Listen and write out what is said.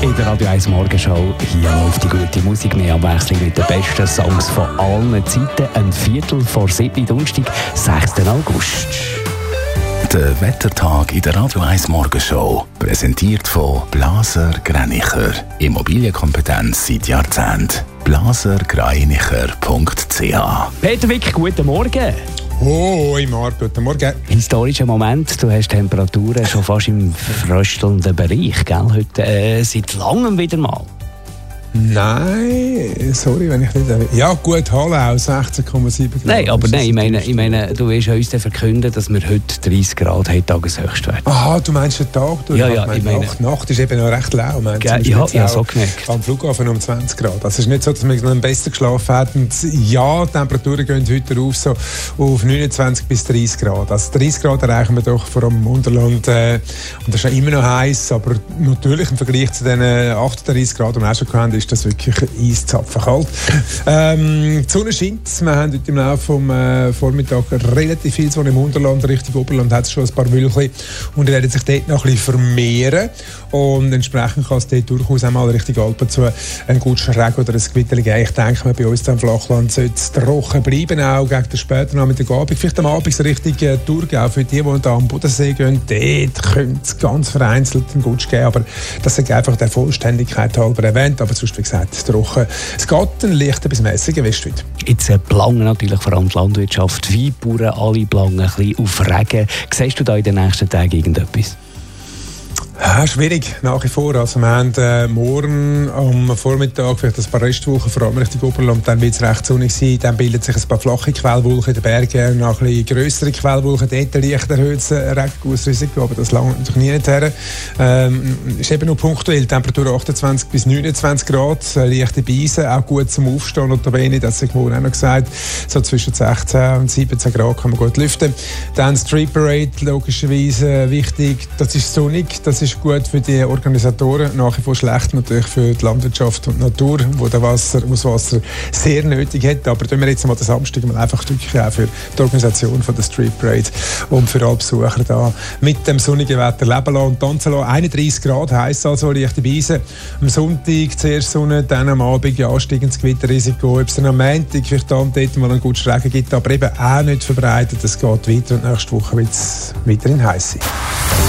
In der Radio 1 Morgenshow hier läuft die gute Musik, mehr Abwechslung mit den besten Songs von allen Zeiten. 6:15 Donnerstag, 6. August. Der Wettertag in der Radio 1 Morgenshow. Präsentiert von Blaser Greinicher. Immobilienkompetenz seit Jahrzehnten. blasergreinicher.ch. Peter Wick, guten Morgen. Hoi Marc, guten Morgen. Historischer Moment, du hast Temperaturen schon fast im fröstelnden Bereich, gell? Heute seit langem wieder mal. Nein, sorry, wenn ich nicht... Ja gut, Hallau, 16,7 Grad. Nein, aber nein, ich meine, du willst uns dann verkünden, dass wir heute 30 Grad haben, Tageshöchstwert. Aha, du meinst den Tag? Ja, ich meine... Nacht ist eben noch recht lau. Ja, so gemerkt. Am Flughafen um 20 Grad. Also es ist nicht so, dass wir am besten geschlafen haben. Ja, die Temperaturen gehen heute rauf, so auf 29 bis 30 Grad. Also 30 Grad erreichen wir doch vor allem im Unterland. Und das ist ja immer noch heiß, aber natürlich im Vergleich zu den 38 Grad, die wir auch schon hatten, ist das wirklich eiszapfen kalt. Die Sonne scheint. Wir haben heute im Laufe vom Vormittag relativ viel Sonne im Unterland. Richtung Oberland hat es schon ein paar Wölkchen und die werden sich dort noch ein bisschen vermehren. Und entsprechend kann es dort durchaus einmal Richtung Alpen zu ein gutes Regen oder ein Gewitter geben. Ich denke, bei uns im Flachland sollte es trocken bleiben, auch gegen den späten Nachmittag. Vielleicht am Abend so richtig Thurgau. Für die da am Bodensee gehen, dort könnte es ganz vereinzelt einen Gutsch geben. Aber das ist einfach der Vollständigkeit halber erwähnt. Aber sonst, wie gesagt, trocken. Es geht ein leichter bis mäßiger Westwind. Jetzt planen natürlich vor allem die Landwirtschaft, Weinbauern, alle planen ein bisschen auf Regen. Siehst du da in den nächsten Tagen irgendetwas? Ja, schwierig, nach wie vor. Also wir haben morgen am Vormittag vielleicht ein paar Restwochen, vor allem Richtung Oberland, dann wird es recht sonnig sein, dann bilden sich ein paar flache Quellwolken in den Bergen, noch ein bisschen grössere Quellwolken, dort leicht erhöhtes Regengussrisiko, aber das lange natürlich nie her. Ist eben noch punktuell, Temperatur 28 bis 29 Grad, leichte Beise, auch gut zum Aufstehen, und dabei nicht, das habe ich morgen auch noch gesagt, so zwischen 16 und 17 Grad kann man gut lüften. Dann Street Parade, logischerweise wichtig, das ist sonnig, das ist gut für die Organisatoren, nach wie vor schlecht natürlich für die Landwirtschaft und die Natur, wo das Wasser sehr nötig hat. Aber tun wir jetzt mal den Samstag mal einfach wirklich auch für die Organisation von der Street Parade und für alle Besucher da mit dem sonnigen Wetter leben lassen und tanzen lassen. 31 Grad heisst also leichte Beise. Am Sonntag zuerst Sonne, dann am Abend ja ansteigendes Gewitterrisiko. Ob es dann am Montag vielleicht dann dort mal einen guten Regen gibt, aber eben auch nicht verbreitet. Es geht weiter und nächste Woche wird es weiterhin heiß sein.